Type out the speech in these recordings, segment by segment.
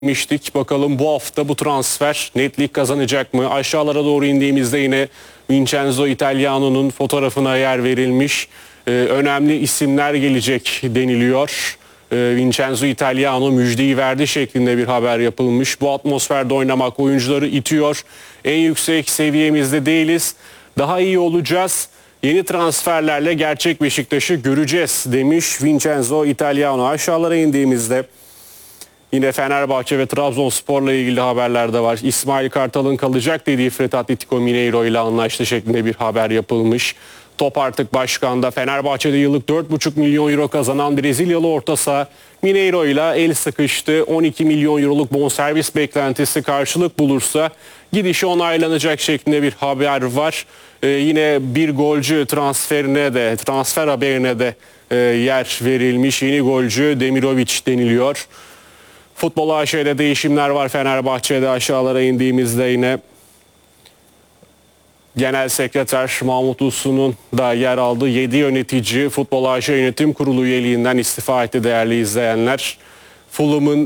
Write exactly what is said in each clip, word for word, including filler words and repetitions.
Miştik. Bakalım bu hafta bu transfer netlik kazanacak mı? Aşağılara doğru indiğimizde yine Vincenzo Italiano'nun fotoğrafına yer verilmiş. Ee, önemli isimler gelecek deniliyor. Ee, Vincenzo Italiano müjdeyi verdi şeklinde bir haber yapılmış. Bu atmosferde oynamak oyuncuları itiyor. En yüksek seviyemizde değiliz. Daha iyi olacağız. Yeni transferlerle gerçek Beşiktaş'ı göreceğiz demiş Vincenzo Italiano. Aşağılara indiğimizde yine Fenerbahçe ve Trabzonspor'la ilgili haberler de var. İsmail Kartal'ın kalacak dediği Fred Atletico Mineiro ile anlaştı şeklinde bir haber yapılmış. Top artık başkanda. Fenerbahçe'de yıllık dört buçuk milyon euro kazanan Brezilyalı orta saha Mineiro ile el sıkıştı. on iki milyon euroluk bonservis beklentisi karşılık bulursa gidişi onaylanacak şeklinde bir haber var. Ee, yine bir golcü transferine de transfer haberine de e, yer verilmiş. Yeni golcü Demirovic deniliyor. Futbol A Ş'de değişimler var Fenerbahçe'de. Aşağılara indiğimizde yine Genel Sekreter Mahmut Uslu'nun da yer aldığı yedi yönetici Futbol A Ş Yönetim Kurulu üyeliğinden istifa etti değerli izleyenler. Fulham'ın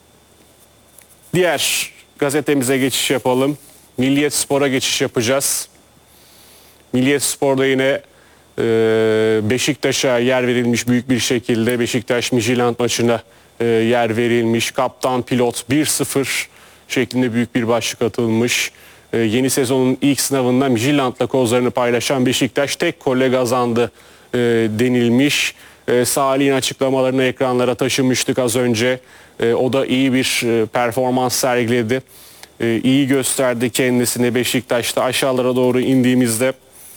diğer gazetemize geçiş yapalım. Milliyet Spor'a geçiş yapacağız. Milliyet Spor'da yine e, Beşiktaş'a yer verilmiş büyük bir şekilde. Beşiktaş Midtjylland maçına e, yer verilmiş. Kaptan pilot bir sıfır şeklinde büyük bir başlık atılmış. E, yeni sezonun ilk sınavında Midtjylland'la kozlarını paylaşan Beşiktaş tek golle kazandı e, denilmiş. E, Salih'in açıklamalarını ekranlara taşımıştık az önce. E, o da iyi bir e, performans sergiledi. E, iyi gösterdi kendisini Beşiktaş'ta. Aşağılara doğru indiğimizde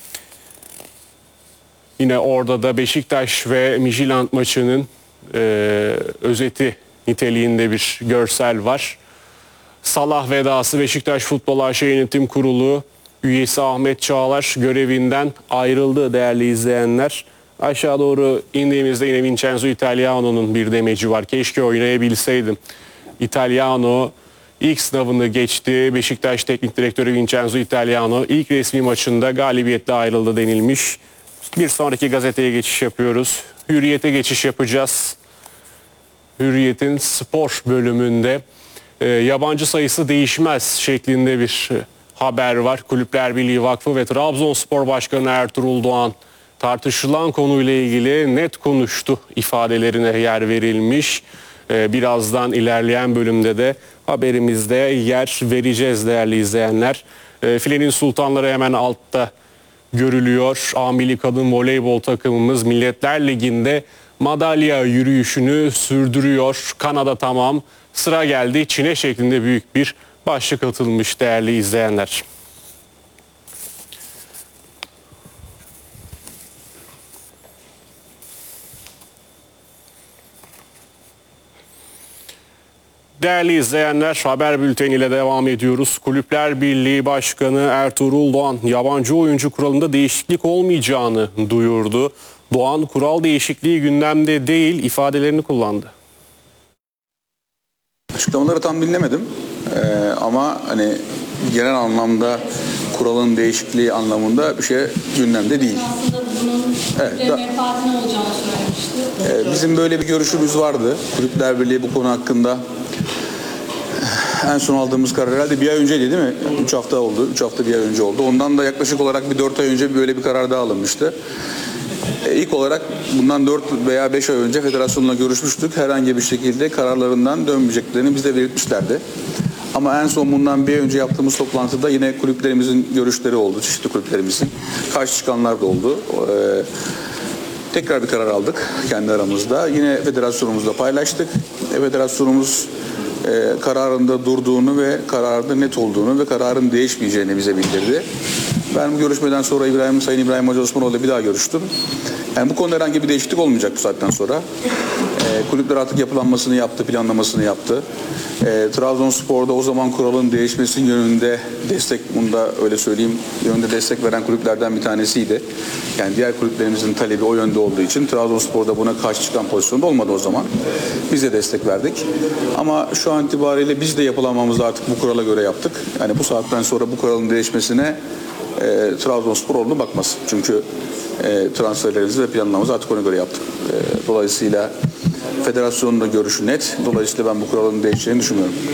yine orada da Beşiktaş ve Midtjylland maçının e, özeti niteliğinde bir görsel var. Salah vedası. Beşiktaş Futbol A Ş Yönetim Kurulu üyesi Ahmet Çağlar görevinden ayrıldı değerli izleyenler. Aşağı doğru indiğimizde yine Vincenzo Italiano'nun bir demeci var. Keşke oynayabilseydim. Italiano ilk sınavını geçti. Beşiktaş Teknik Direktörü Vincenzo Italiano ilk resmi maçında galibiyetle ayrıldı denilmiş. Bir sonraki gazeteye geçiş yapıyoruz. Hürriyet'e geçiş yapacağız. Hürriyet'in spor bölümünde e, yabancı sayısı değişmez şeklinde bir e, haber var. Kulüpler Birliği Vakfı ve Trabzonspor Başkanı Ertuğrul Doğan tartışılan konuyla ilgili net konuştu ifadelerine yer verilmiş. E, birazdan ilerleyen bölümde de haberimizde yer vereceğiz değerli izleyenler. E, filenin sultanları hemen altta görülüyor. A Milli Kadın Voleybol takımımız Milletler Ligi'nde madalya yürüyüşünü sürdürüyor. Kanada tamam. Sıra geldi Çin'e şeklinde büyük bir başlık atılmış değerli izleyenler. Değerli izleyenler, haber bülteniyle devam ediyoruz. Kulüpler Birliği Başkanı Ertuğrul Doğan yabancı oyuncu kuralında değişiklik olmayacağını duyurdu. Doğan kural değişikliği gündemde değil ifadelerini kullandı. Açıklamaları tam dinlemedim ee, ama hani genel anlamda kuralın değişikliği anlamında bir şey gündemde değil. Aslında bunun evet, menfaatine olacağını söylemişti. Ee, bizim böyle bir görüşümüz vardı. Kulüpler Birliği bu konu hakkında en son aldığımız karar herhalde bir ay önceydi değil mi? Üç hafta oldu. Üç hafta bir ay önce oldu. Ondan da yaklaşık olarak bir dört ay önce böyle bir karar daha alınmıştı. E, ilk olarak bundan dört veya beş ay önce federasyonla görüşmüştük. Herhangi bir şekilde kararlarından dönmeyeceklerini bize belirtmişlerdi. Ama en son bundan bir ay önce yaptığımız toplantıda yine kulüplerimizin görüşleri oldu. Çeşitli kulüplerimizin. Karşı çıkanlar da oldu. E, tekrar bir karar aldık kendi aramızda. Yine federasyonumuzla paylaştık. E, federasyonumuz e, kararında durduğunu ve kararında net olduğunu ve kararın değişmeyeceğini bize bildirdi. Ben bu görüşmeden sonra İbrahim, Sayın İbrahim Hacı Osmanoğlu'yla bir daha görüştüm. Yani bu konuda herhangi bir değişiklik olmayacak bu saatten sonra. E, kulüpler artık yapılanmasını yaptı, planlamasını yaptı. E, Trabzonspor'da o zaman kuralın değişmesinin yönünde destek, bunu da öyle söyleyeyim, yönünde destek veren kulüplerden bir tanesiydi. Yani diğer kulüplerimizin talebi o yönde olduğu için Trabzonspor'da buna karşı çıkan pozisyonda olmadı o zaman. Biz de destek verdik. Ama şu an itibariyle biz de yapılanmamızı artık bu kurala göre yaptık. Yani bu saatten sonra bu kuralın değişmesine E, Trabzonspor oldu bakmaz. Çünkü e, transferlerimizi ve planlamamızı artık ona göre yaptık. E, dolayısıyla Federasyonun da görüşü net. Dolayısıyla ben bu kuralın değişeceğini düşünmüyorum.